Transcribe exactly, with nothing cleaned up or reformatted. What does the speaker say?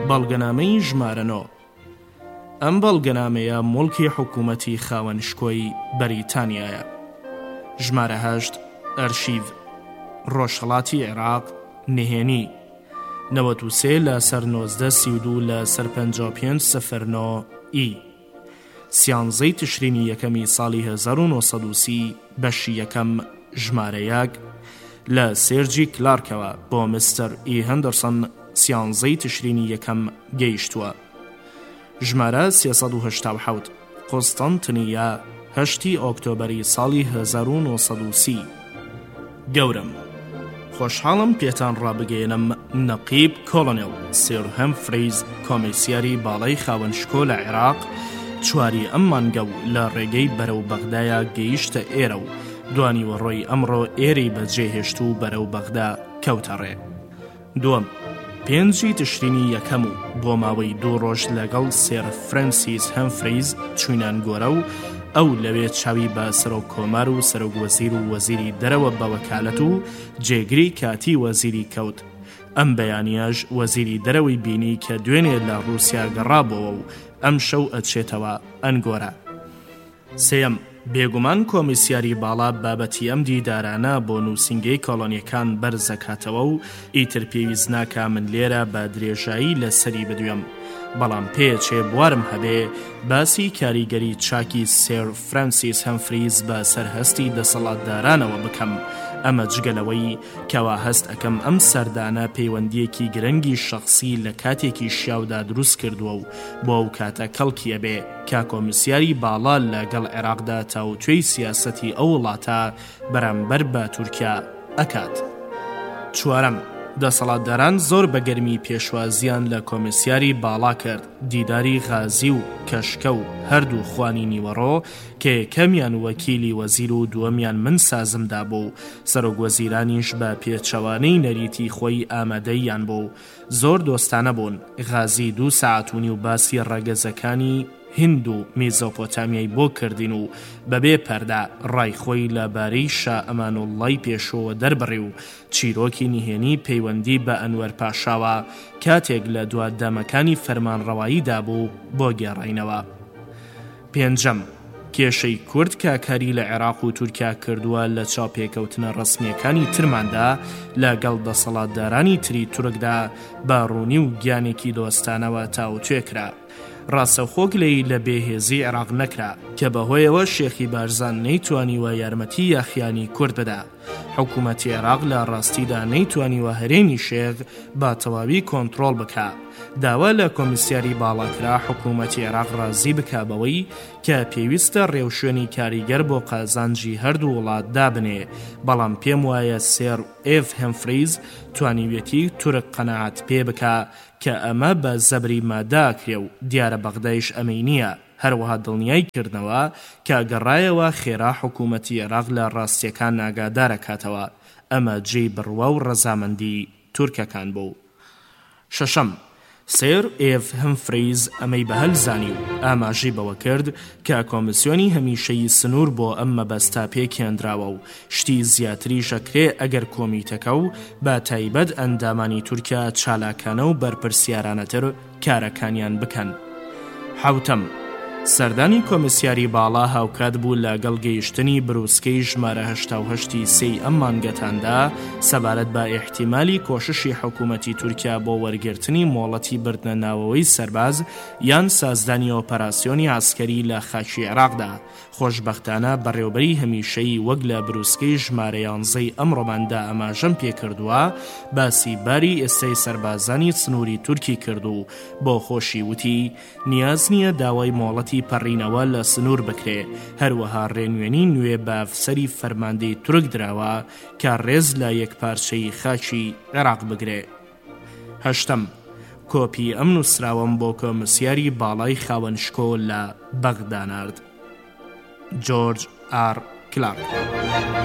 بەڵگەنامەی ژمارەنۆ. ئەم بەڵگەنامەیە موڵکی حکوومەتی خاوەنشکۆی بەریتانیایە. ژمارە هەشت ئەرشیڤ ڕۆژهەڵاتی عێراق نهێنی نەوەت و سێ لە سەر نۆزدە سی و دوو لە سەر پەنجا و پێنج سەفر نۆ ئی سیانزەی تشرینی یەکەمی ساڵی هەزار و نۆسەد و سی بەشی یەکەم ژمارە یەک لە سێرجی کلارکەوە بۆ مستەر ئی هەندەرسن سیانزەی تشرینی یەکەم گەیشتووە. ژمارە سێسەد و هەشتا و حەوت قوستەنتنیە هەشتی ئۆکتۆبەری ساڵی هەزار و نۆسەد و سی. گەورم خۆشحاڵم پێتان ڕابگەێنم نەقیب کۆڵۆنێل سێر هەمفرەیز کۆمیسیاری باڵای خاوەنشکۆ لە عێراق چواری ئەم مانگە و لە ڕێگەی بەرەو بەغدایە گەیشتە ئێرە و دوانی وەڕۆی ئەمڕۆ ئێرەی بەجێهێشت و بەرەو بەغدا کەوتە ڕێ. دووەم پێنجی تشرینی یەکەم و بۆ ماوەی دوو ڕۆژ لەگەڵ سێر فرانسیس هەمفرەیز چوینان گۆرە و ئەو لەوێ چاوی بە سەرۆک کۆمار و سەرۆک وەزیر و وەزیری دەرەوە بە وەکالەت و جێگری کاتی وەزیری کەوت. ئەم بەیانیەش وەزیری دەرەوەی بینی کە دوێنێ لە ڕووسیا گەڕابەوە و ئەم شەو ئەچێتەوە ئەنگۆرە. سێم بێگومان کۆمیسیاری باڵا بابەتی ئەم دیدارانە بۆ نووسینگەی کۆڵۆنیەکان بەرزەکاتەوە و ئیتر پێویست ناکا من لێرە بە درێژایی لەسەری بدوێم، بەڵام پێچێ بوارم هەبێ باسی کاریگەری چاکی سێر فرانسیس هەمفریز بە سەرهەستی دەسەڵاتدارانەوە بکەم. ئەمە جگەلەوەی کەوا هەست ئەەکەم ئەم سەردانە پەیوەندیەکی گرنگی شەخصی لە کاتێکی شیاودا دروست کردووە و بۆ ئەو کاتە کەڵکیە بێ کا کۆمیسیاری باڵا لەگەڵ عێراقدا تاوتوێی سیاسەتی ئەو وڵاتە بەرامبەر بە تورکیا ئەکات. چوارەم دەسەڵاتداران زۆر بەگەرمی پێشوازیان لە کۆمیسیاری باڵا کرد دیداری غازی و کەشکە و هەردوو خوانی نیوەڕۆ کە یەکەمیان وەکیلی وەزیر و دووەمیان من سازمدا بوو، سەرۆک وەزیرانیش بە پێچەوانەی نەریتی خۆی ئامادەیان بوو. زۆر دۆستانە بوون. غازی دوو ساعتونی و باسی ڕەگەزەکانی هند و میزۆپۆتامیای بۆ کردین و بەبێ پەردا ڕای خۆی لەبارەی شا ئەمانوڵڵای پێشۆوە دەربڕی و چیرۆکی نهێنی پەیوەندی بە ئەنوەر پاشاوە کاتێک لە دوادامەکانی فەرمانڕەواییدا بوو بۆ گێڕینەوە. پێنجەم کێشەی کورد کاکاری لە عێراق و تورکیا کردووە لە چاوپێکەوتنە ڕسمیەکانی ترماندا لەگەڵ دەسەڵاتدارانی تری تورکدا بە ڕوونی و گیانێکی دۆستانەوە تاوتوێکرا. ڕاستەوخۆک لەی لە بێهێزی عێراق نەکرا کە بەهۆیەوە شێخی بارزان نەیتوانیوە یارمەتی یاخیانی کورد بدا. حکوومەتی عێراق لە ڕاستیدا نەیتوانیوە هەرێمی شێخ بە تەواوی کۆنتڕۆڵ بکا. داوا لە کۆمیسیاری باڵاکرا حکوومەتی عێراق ڕازی بکا بەوەی کە پێویستە ڕێوشوێنی کاریگەر بۆ قازانجی هەردوو وڵات دابنێ، بەڵام پێم وایە سێر ئێف هەمفریز توانیوێتی تورک قەنەعات پێ بکا کە ئەمە بە زەبری ماداکرێ و دیارە بەغدایش ئەمەی نییە. هەروەها دڵنیای کردنەوە کە گەڕایەوە خێرا حکوومەتی عێراق لە ڕاستیەکان ناگادارەکاتەوە. ئەمە جێی بڕوا و ڕەزامەندی تورکەکان بوو. شەشەم سێر ئێف هەمفریز ئەمەی بەهەل زانی و ئاماژەی بەوە کرد کە کۆمیسیۆنی هەمیشەیی سنوور بۆ ئەم مەبەستا پێکێنراوە و شتی زیاتری شەکرێ ئەگەر کۆمیتەکە و بە تایبەت ئەندامانی تورکیا چالاکانە و بەرپرسیارانەتر کارەکانیان بکەن. حوتەم سەردانی کۆمیسیاری باڵا هاوکات بوو لەگەڵ گەیشتنی بروسکەی ژمارە هەشتا و هەشتی سێی ئەم مانگەتاندا سەبارەت بە ئیحتیمالی کۆششی حکوومەتی تورکیا بۆ وەرگرتنی مۆڵەتی بردنە ناوەوەی سەرباز یان سازدانی ئۆپەراسیۆنی عسکەری لە خاکی عێراقدا. خۆشبەختانە بەڕێوەبەری هەمیشەیی وەک لە بروسکەی ژمارە یانزەی ئەمڕۆماندا ئەماژەم پێکردووە باسی باری ئێستای سەربازانی سنووری تورکی کرد و بۆ خۆشی وتی نیاز نییە داوای مۆڵەتی پەڕینەوە لە سنوور بکرێ. هەروەها ڕێنوێنی نوێ بە ئەفسەری فەرماندەی تورک دراوە کە ڕێز لە یەکپارچەی خاکی عێراق بگرێ. هەشتەم کۆپی ئەم نووسراوەم بۆ کۆمیسیاری باڵای خاوەنشکۆ لە بەغدا نارد. جۆرج ئار کلارک.